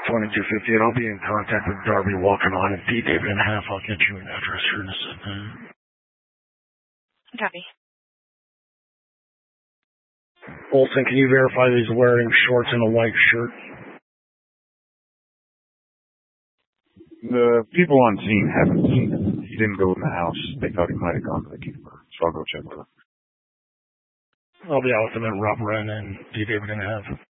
2250, and I'll be in contact with Darby walking on in D-David and a half. I'll get you an address here in a second. Copy. Olsen, can you verify that he's wearing shorts and a white shirt? The people on scene haven't seen him. He didn't go in the house. They thought he might have gone to the keeper, so I'll go check with him. I'll be out with him at Rob Wren and D-David and a half.